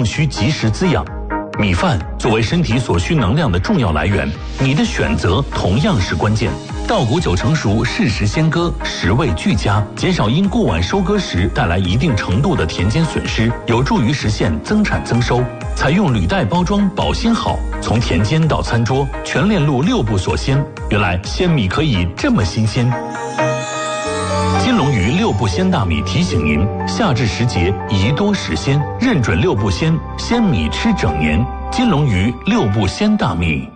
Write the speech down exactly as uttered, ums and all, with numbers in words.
更需及时滋养。米饭作为身体所需能量的重要来源，你的选择同样是关键。稻谷九成熟，适时鲜割，食味俱佳，减少因过晚收割时带来一定程度的田间损失，有助于实现增产增收。采用履带包装，保鲜好，从田间到餐桌，全链路六步锁鲜。原来鲜米可以这么新鲜。金龙鱼六步鲜大米提醒您：夏至时节宜多食鲜，认准六步鲜，鲜米吃整年。金龙鱼六步鲜大米。